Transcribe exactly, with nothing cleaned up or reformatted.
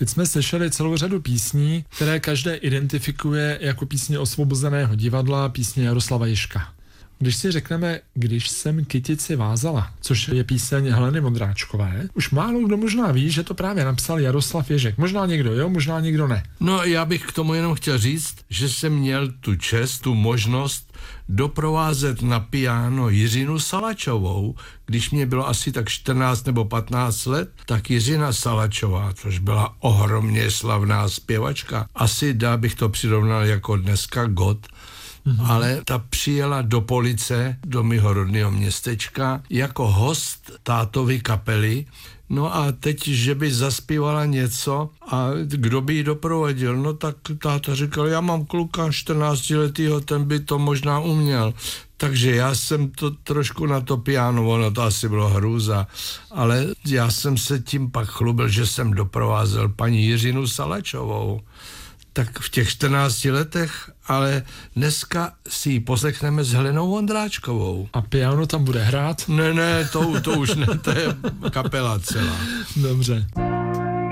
Teď jsme slyšeli celou řadu písní, které každé identifikuje jako písně Osvobozeného divadla, písně Jaroslava Ježka. Když si řekneme, když jsem kytici vázala, což je píseň Heleny Vondráčkové, už málo kdo možná ví, že to právě napsal Jaroslav Ježek. Možná někdo jo, možná někdo ne. No já bych k tomu jenom chtěl říct, že jsem měl tu čest, tu možnost doprovázet na piano Jiřinu Salačovou. Když mě bylo asi tak čtrnáct nebo patnáct let, tak Jiřina Salačová, což byla ohromně slavná zpěvačka, asi dá bych to přirovnal jako dneska God, Mm-hmm. ale ta přijela do Police, do mého rodného městečka, jako host tátovy kapely. No a teď, že by zaspívala něco a kdo by ji doprovodil, no tak táta říkal, já mám kluka čtrnáctiletýho, ten by to možná uměl. Takže já jsem to trošku na to piano, ono to asi bylo hrůza, ale já jsem se tím pak chlubil, že jsem doprovázel paní Jiřinu Salačovou. Tak v těch čtrnácti letech, ale dneska si ji poslechneme s Helenou Vondráčkovou. A piano tam bude hrát? Ne, ne, to, to už ne, to je kapela celá. Dobře.